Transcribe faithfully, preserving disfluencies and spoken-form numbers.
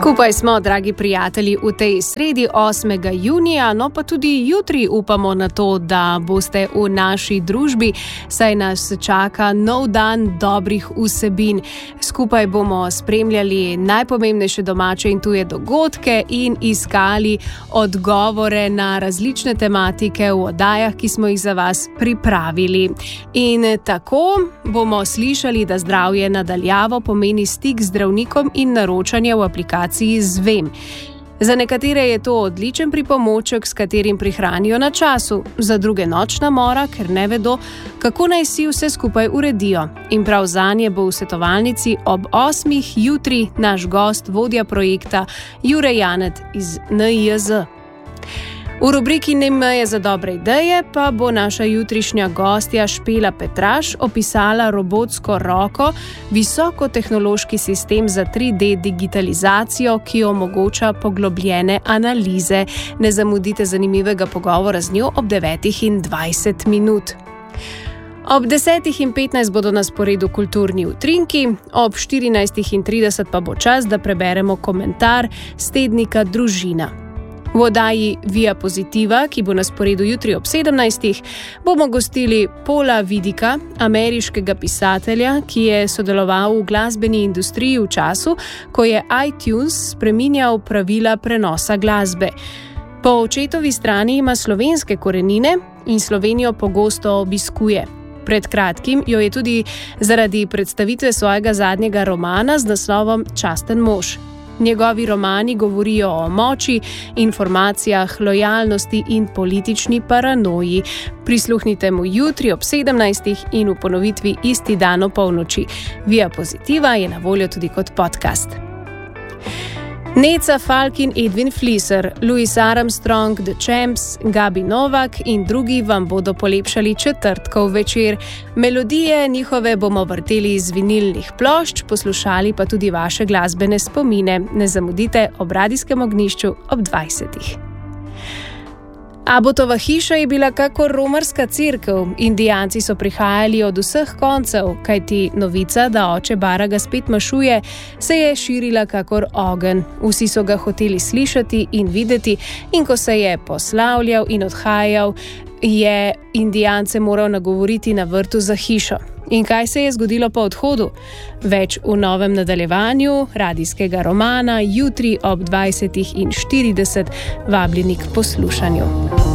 Skupaj smo, dragi prijatelji, v tej sredi osmega junija, no pa tudi jutri upamo na to, da boste v naši družbi, saj nas čaka nov dan dobrih vsebin. Skupaj bomo spremljali najpomembnejše domače in tuje dogodke in iskali odgovore na različne tematike v oddajah, ki smo jih za vas pripravili. In tako bomo slišali, da zdravje nadaljavo pomeni stik z zdravnikom in naročanje v aplikaciji Zvem. Za nekatere je to odličen pripomoček, s katerim prihranijo na času, za druge nočna mora, ker ne vedo, kako naj si vse skupaj uredijo. In prav zanje bo v svetovalnici ob osmih jutri naš gost, vodja projekta Jure Janet iz N I J Z. V rubriki Ne meje za dobre ideje pa bo naša jutrišnja gostja Špela Petraš opisala robotsko roko, visokotehnološki sistem za tri D digitalizacijo, ki omogoča poglobljene analize. Ne zamudite zanimivega pogovora z njo ob devetih in dvajset minut. Ob desetih in petnajst bodo na sporedu kulturni utrinki, ob štirinajstih in trideset pa bo čas, da preberemo komentar s tednika Družina. V oddaji Via Pozitiva, ki bo na sporedu jutri ob sedemnajstih, bomo gostili Paula Vidika, ameriškega pisatelja, ki je sodeloval v glasbeni industriji v času, ko je iTunes spreminjal pravila prenosa glasbe. Po očetovi strani ima slovenske korenine in Slovenijo pogosto obiskuje. Pred kratkim jo je tudi zaradi predstavitve svojega zadnjega romana z naslovom Časten mož. Njegovi romani govorijo o moči, informacijah, lojalnosti in politični paranoji. Prisluhnite mu jutri ob sedemnajstih in v ponovitvi isti dan ob polnoči. Via Pozitiva je na voljo tudi kot podcast. Neca Falk in Edwin Fleeser, Louis Armstrong, The Champs, Gabi Novak in drugi vam bodo polepšali četrtkov večer. Melodije njihove bomo vrteli iz vinilnih plošč, poslušali pa tudi vaše glasbene spomine. Ne zamudite ob radijskem ognjišču ob dvajsetih. Abbotova hiša je bila kakor romarska cerkev. Indijanci so prihajali od vseh koncev, kajti novica, da oče Baraga spet mašuje, se je širila kakor ogenj. Vsi so ga hoteli slišati in videti, in ko se je poslavljal in odhajal, je Indijance moral nagovoriti na vrtu za hišo. In kaj se je zgodilo po odhodu? Več v novem nadaljevanju radijskega romana jutri ob dvajsetih in štirideset, vabljeni k poslušanju.